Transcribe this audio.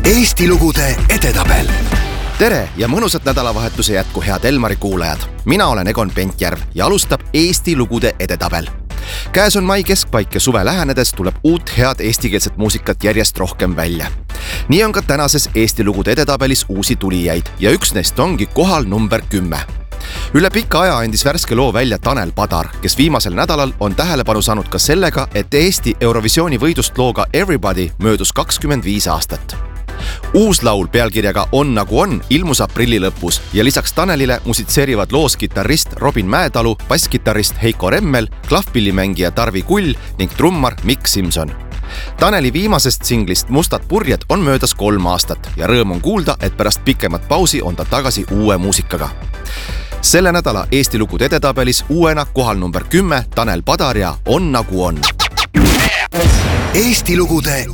Eesti lugude edetabel. Tere ja mõnusat nädalavahetuse jätku, head Elmari kuulajad. Mina olen Egon Pentjärv ja alustab Eesti lugude edetabel. Käes on mai keskpaik ja suve lähenedes tuleb uut head eestikeelset muusikat järjest rohkem välja. Nii on ka tänases Eesti lugude edetabelis uusi tulijaid ja üks neist ongi kohal number 10. Üle pika aja andis värske loo välja Tanel Padar, kes viimasel nädalal on tähelepanu saanud ka sellega, et Eesti Eurovisiooni võidust looga Everybody möödus 25 aastat. Uus laul pealkirjaga On nagu on ilmus aprilli lõpus ja lisaks Tanelile musitseerivad loos kitarrist Robin Mäetalu, basskitarrist Heiko Remmel, klahvpillimängija Tarvi Kull ning trummar Mikk Simson. Taneli viimasest singlist Mustad purjed on möödas 3 aastat ja rõõm on kuulda, et pärast pikemat pausi on ta tagasi uue muusikaga. Selle nädala Eesti lugude edetabelis uuena kohal number 10 Tanel Padar ja On nagu on. Eesti lugude